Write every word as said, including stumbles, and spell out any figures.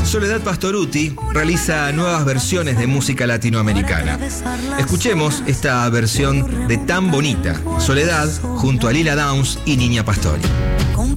Soledad Pastorutti realiza nuevas versiones de música latinoamericana. Escuchemos esta versión de Tan Bonita, Soledad junto a Lila Downs y Niña Pastori. Con